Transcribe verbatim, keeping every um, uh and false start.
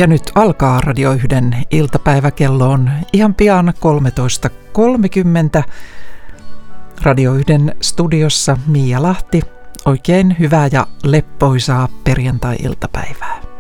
Ja nyt alkaa Radio yhden iltapäivä, kello on ihan pian kolmetoista kolmekymmentä. Radio yhden studiossa Miia Lahti. Oikein hyvää ja leppoisaa perjantai-iltapäivää.